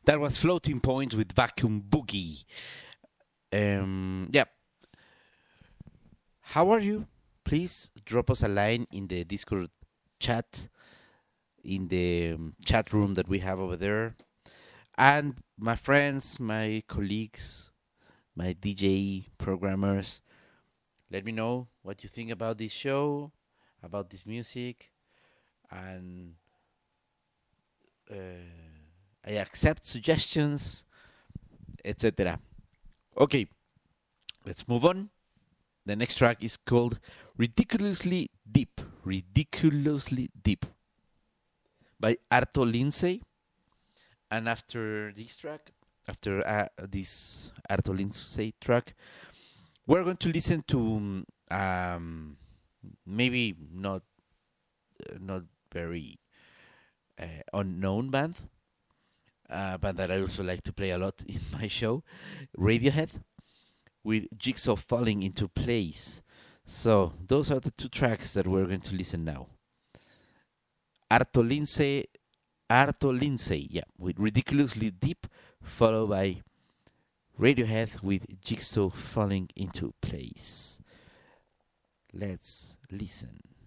That was Floating Points with Vacuum Boogie. Yeah. How are you? Please drop us a line in the Discord chat, in the chat room that we have over there. And my friends, my colleagues, my DJ programmers, let me know what you think about this show, about this music, and I accept suggestions, etc. Okay, let's move on. The next track is called Ridiculously Deep. Ridiculously Deep by Arto Lindsay. And after this track, after this Arto Lindsay track, we're going to listen to maybe not very unknown band that I also like to play a lot in my show, Radiohead, with Jigsaw Falling into Place. So those are the two tracks that we're going to listen now. Arto Lindsay, yeah, with Ridiculously Deep, followed by Radiohead with Jigsaw Falling into Place. Let's listen.